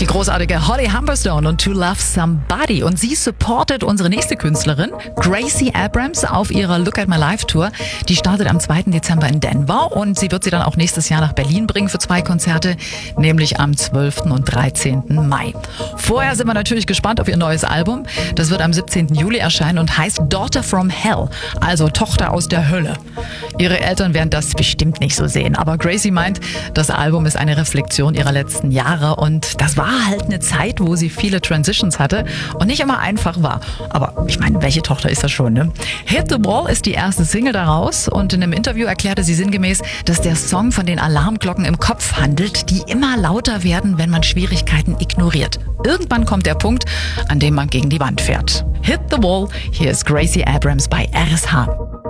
Die großartige Holly Humberstone und To Love Somebody. Und sie supportet unsere nächste Künstlerin, Gracie Abrams, auf ihrer Look at My Life Tour. Die startet am 2. Dezember in Denver und sie wird sie dann auch nächstes Jahr nach Berlin bringen für 2 Konzerte, nämlich am 12. und 13. Mai. Vorher sind wir natürlich gespannt auf ihr neues Album. Das wird am 17. Juli erscheinen und heißt Daughter from Hell, also Tochter aus der Hölle. Ihre Eltern werden das bestimmt nicht so sehen, aber Gracie meint, das Album ist eine Reflexion ihrer letzten Jahre und das war halt eine Zeit, wo sie viele Transitions hatte und nicht immer einfach war. Aber ich meine, welche Tochter ist das schon, ne? Hit the Wall ist die erste Single daraus und in einem Interview erklärte sie sinngemäß, dass der Song von den Alarmglocken im Kopf handelt, die immer lauter werden, wenn man Schwierigkeiten ignoriert. Irgendwann kommt der Punkt, an dem man gegen die Wand fährt. Hit the Wall, hier ist Gracie Abrams bei RSH.